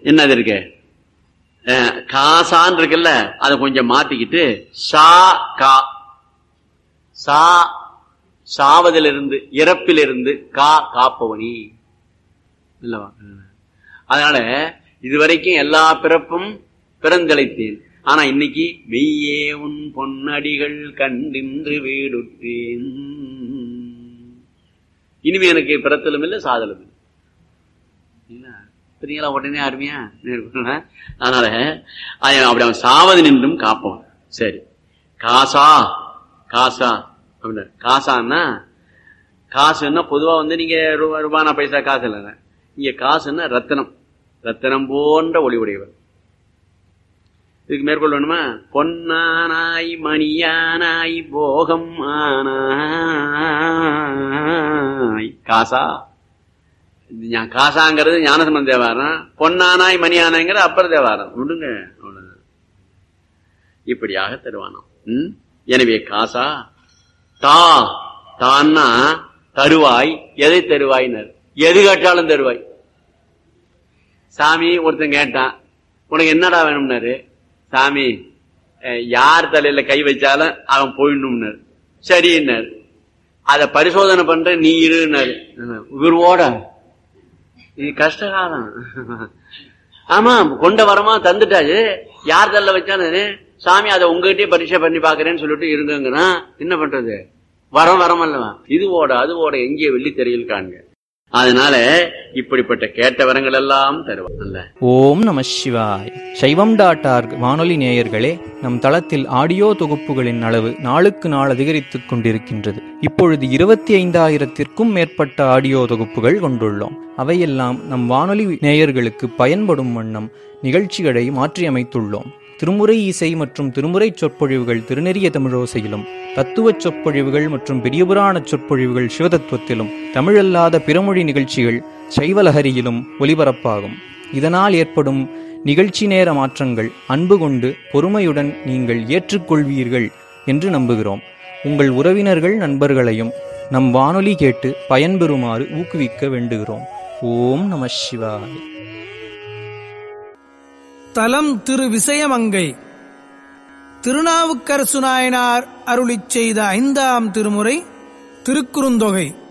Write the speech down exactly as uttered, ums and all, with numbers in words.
என்னது இருக்கு, காசான் இருக்குல்ல, அதை கொஞ்சம் மாத்திக்கிட்டு சா கா, சா சாவதிலிருந்து இறப்பிலிருந்து கா காப்பவனி இல்லவா. அதனால இதுவரைக்கும் எல்லா பிறப்பும் பிறந்தளித்தேன். ஆனா இன்னைக்கு மெய்யே உன் பொன்னடிகள் கண்டின்று வீடுற்றேன். இனிமே எனக்கு பிறத்தலும் இல்லை சாதலும் இல்லை. பெரியங்களா உடனே அருமையா. அதனால அப்படி அவன் சாவது நின்றும் காப்போம். சரி, காசா காசா அப்படின்னா காசான்னா, காசுன்னா பொதுவா வந்து நீங்க ரூபா ரூபானா பைசா காசு இல்ல, இங்க காசுன்னா ரத்தனம், ரத்தனம் போன்ற ஒளி உடையவர். இதுக்கு மேற்கொள்ள வேணுமா, பொன்னானாய் மணியானாய் போகம் ஆனாய் காசா. காசாங்கிறது ஞானசம்பந்த தேவாரம், பொன்னானாய் மணியானாய்ங்கிற அப்பர் தேவாரம். விடுங்க, அவ்வளவுதான். இப்படியாக தருவானாம். உம் எனவே காசா தா தான்னா தருவாய். எதை தருவாயினர், எது கேட்டாலும் தருவாய். சாமி ஒருத்தன் கேட்டான், உனக்கு என்னடா வேணும்னாரு. சாமி யார் தலையில கை வச்சாலும் அவன் போயிடணும்னாரு. சரின்னாரு. அத பரிசோதனை பண்ற நீ இருன்னாரு. இவரோட இது கஷ்டகாலம். ஆமா, கொண்ட வரமா தந்துட்டாரு. யார் தள்ள வச்சானு சாமி அதை உங்ககிட்டயே பரீட்சை பண்ணி பாக்குறேன்னு சொல்லிட்டு இருங்கிறான். என்ன பண்றது, வரம் வரம் அல்லவா. இது ஓட அது ஓட எங்கே வெள்ளி தெரியல் காண்க. அதனால இப்படிப்பட்ட கேட்ட வரங்கள் எல்லாம் தருவாங்க. ஓம் நம சிவாய். சைவம் டாட் ஆர்க் வானொலி நேயர்களே, நம் தளத்தில் ஆடியோ தொகுப்புகளின் அளவு நாளுக்கு நாள் அதிகரித்துக் கொண்டிருக்கின்றது. இப்பொழுது இருபத்தி ஐந்தாயிரத்திற்கும் மேற்பட்ட ஆடியோ தொகுப்புகள் கொண்டுள்ளோம். அவையெல்லாம் நம் வானொலி நேயர்களுக்கு பயன்படும் வண்ணம் நிகழ்ச்சிகளை மாற்றியமைத்துள்ளோம். திருமுறை இசை மற்றும் திருமுறை சொற்பொழிவுகள் திருநெறிய தமிழோசையிலும், தத்துவ சொற்பொழிவுகள் மற்றும் பெரியபுராண சொற்பொழிவுகள் சிவதத்துவத்திலும், தமிழல்லாத பிறமொழி நிகழ்ச்சிகள் சைவலஹரியிலும் ஒலிபரப்பாகும். இதனால் ஏற்படும் நிகழ்ச்சி நேர மாற்றங்கள் அன்பு கொண்டு பொறுமையுடன் நீங்கள் ஏற்றுக்கொள்வீர்கள் என்று நம்புகிறோம். உங்கள் உறவினர்கள் நண்பர்களையும் நம் வானொலி கேட்டு பயன்பெறுமாறு ஊக்குவிக்க வேண்டுகிறோம். ஓம் நம சிவாய. தலம் திரு விசயமங்கை. திருநாவுக்கரசு நாயனார் அருளிச் செய்த ஐந்தாம் திருமுறை திருக்குறுந்தொகை.